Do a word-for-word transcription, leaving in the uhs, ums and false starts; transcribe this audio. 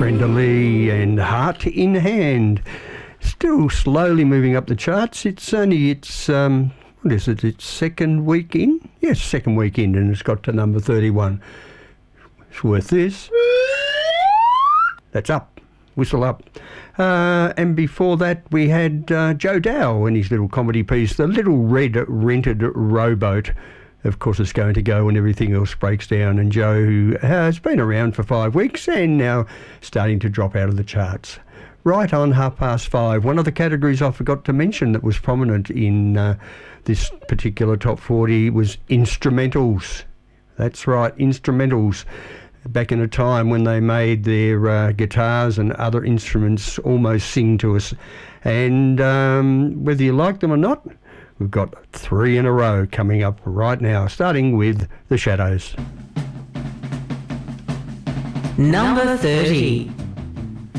Brenda Lee and Heart in Hand. Still slowly moving up the charts. It's only its, um, what is it, its second week in? Yes, second week in, and it's got to number thirty-one. It's worth this. That's up. Whistle up. Uh, and before that, we had uh, Joe Dow in his little comedy piece, The Little Red Rented Rowboat. Of course, it's going to go when everything else breaks down. And Joe, who has been around for five weeks and now starting to drop out of the charts. Right on half past five. One of the categories I forgot to mention that was prominent in uh, this particular top forty was instrumentals. That's right, instrumentals. Back in a time when they made their uh, guitars and other instruments almost sing to us. And um, whether you like them or not, we've got three in a row coming up right now, starting with The Shadows. Number thirty.